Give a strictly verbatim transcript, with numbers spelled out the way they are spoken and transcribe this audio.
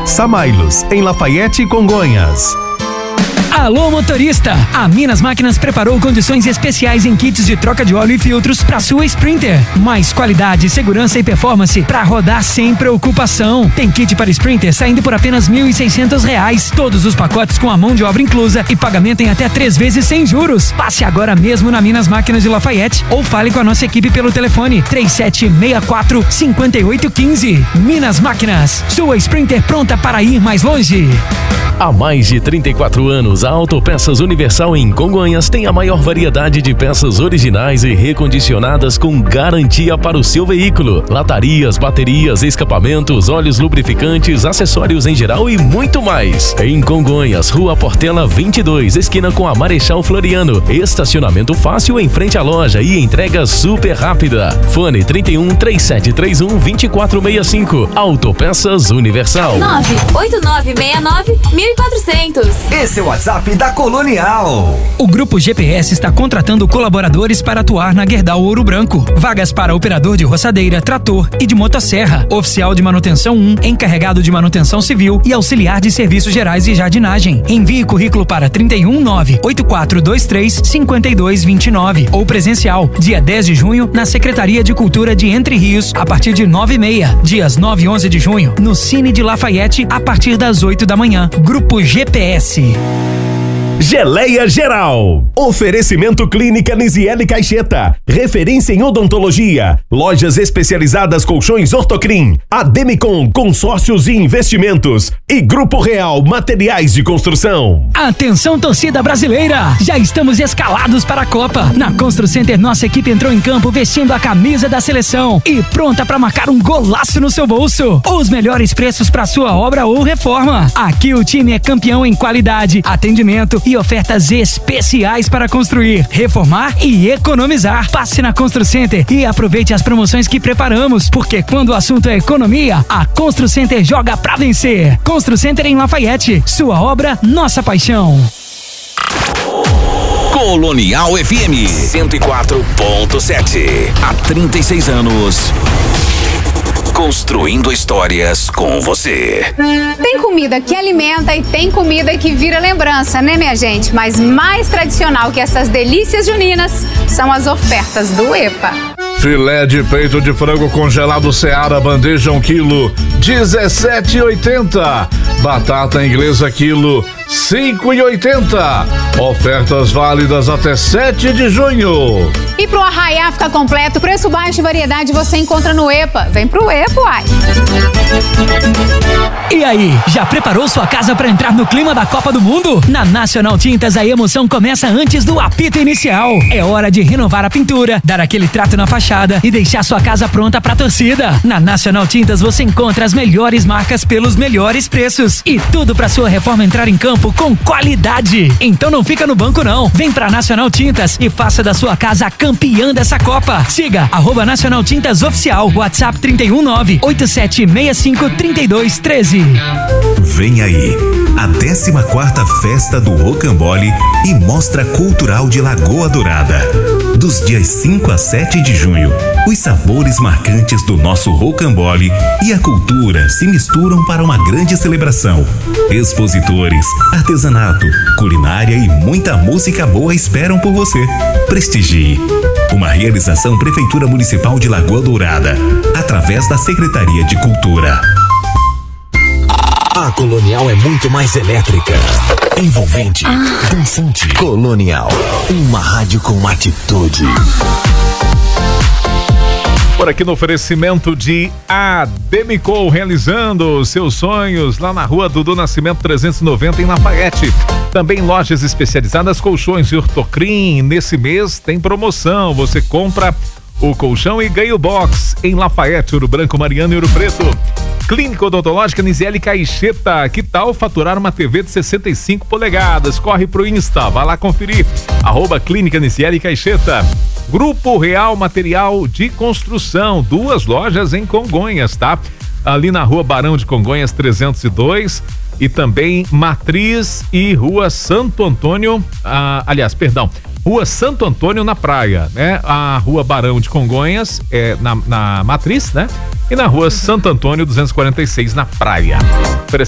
Samailos, em Lafayette e Congonhas. Alô, motorista! A Minas Máquinas preparou condições especiais em kits de troca de óleo e filtros para sua Sprinter. Mais qualidade, segurança e performance para rodar sem preocupação. Tem kit para Sprinter saindo por apenas mil e seiscentos reais. Todos os pacotes com a mão de obra inclusa e pagamento em até três vezes sem juros. Passe agora mesmo na Minas Máquinas de Lafayette ou fale com a nossa equipe pelo telefone três sete seis quatro, cinco oito um cinco. Minas Máquinas, sua Sprinter pronta para ir mais longe. Há mais de trinta e quatro anos, a Autopeças Universal em Congonhas tem a maior variedade de peças originais e recondicionadas com garantia para o seu veículo. Latarias, baterias, escapamentos, óleos lubrificantes, acessórios em geral e muito mais. Em Congonhas, Rua Portela vinte e dois, esquina com a Marechal Floriano. Estacionamento fácil em frente à loja e entrega super rápida. Fone trinta e um, três sete três um, vinte e quatro sessenta e cinco. Autopeças Universal. nove oito nove seis nove mil e quatrocentos. Esse é o WhatsApp da Colonial. O Grupo G P S está contratando colaboradores para atuar na Gerdau Ouro Branco. Vagas para operador de roçadeira, trator e de motosserra, oficial de manutenção um, encarregado de manutenção civil e auxiliar de serviços gerais e jardinagem. Envie currículo para trinta e um, nove oito quatro dois três, cinco dois dois nove ou presencial, dia dez de junho, na Secretaria de Cultura de Entre Rios, a partir de nove e meia. Dias nove e onze de junho, no Cine de Lafayette, a partir das oito da manhã. Grupo G P S. Geleia Geral. Oferecimento Clínica Nisiele Caixeta. Referência em odontologia. Lojas especializadas Colchões Ortocrim. Ademicon Consórcios e Investimentos. E Grupo Real Materiais de Construção. Atenção, torcida brasileira. Já estamos escalados para a Copa. Na Constru Center, nossa equipe entrou em campo vestindo a camisa da seleção e pronta para marcar um golaço no seu bolso. Os melhores preços para sua obra ou reforma. Aqui o time é campeão em qualidade, atendimento e ofertas especiais para construir, reformar e economizar. Passe na Constru Center e aproveite as promoções que preparamos, porque quando o assunto é economia, a Constru Center joga pra vencer. Constru Center em Lafayette, sua obra, nossa paixão. Colonial F M cento e quatro ponto sete. Há trinta e seis anos. Construindo histórias com você. Tem comida que alimenta e tem comida que vira lembrança, né, minha gente? Mas mais tradicional que essas delícias juninas são as ofertas do EPA. Filé de peito de frango congelado Seara, bandeja um quilo, dezessete e oitenta. Batata inglesa quilo, cinco e oitenta. Ofertas válidas até sete de junho. E pro arraiá ficar completo, preço baixo e variedade você encontra no EPA. Vem pro EPA, uai. E aí, já preparou sua casa para entrar no clima da Copa do Mundo? Na Nacional Tintas, a emoção começa antes do apito inicial. É hora de renovar a pintura, dar aquele trato na fachada e deixar sua casa pronta pra torcida. Na Nacional Tintas você encontra as melhores marcas pelos melhores preços e tudo pra sua reforma entrar em campo com qualidade. Então não fica no banco não. Vem pra Nacional Tintas e faça da sua casa a campeã dessa Copa. Siga arroba Nacional Tintas Oficial, WhatsApp trinta e um, nove oito sete seis cinco, três dois um três. Vem aí, a décima quarta Festa do Rocambole e Mostra Cultural de Lagoa Dourada. Dos dias cinco a sete de junho, os sabores marcantes do nosso rocambole e a cultura se misturam para uma grande celebração. Expositores, artesanato, culinária e muita música boa esperam por você. Prestigie. Uma realização Prefeitura Municipal de Lagoa Dourada, através da Secretaria de Cultura. A Colonial é muito mais elétrica, envolvente, ah. dançante. Colonial, uma rádio com atitude. Por aqui no oferecimento de Ademicon, realizando seus sonhos lá na rua Dudu Nascimento trezentos e noventa em Lafayette. Também lojas especializadas Colchões e Ortocrim. Nesse mês tem promoção, você compra o colchão e ganha o box em Lafayette, Ouro Branco, Mariana e Ouro Preto. Clínica Odontológica Nisiele Caixeta. Que tal faturar uma T V de sessenta e cinco polegadas? Corre pro Insta, vai lá conferir. Arroba Clínica Nisiele Caixeta. Grupo Real Material de Construção. Duas lojas em Congonhas, tá? Ali na rua Barão de Congonhas trezentos e dois. E também Matriz e Rua Santo Antônio. Ah, aliás, perdão. Rua Santo Antônio na praia, né? A Rua Barão de Congonhas é na, na Matriz, né? E na Rua Santo Antônio duzentos e quarenta e seis na praia.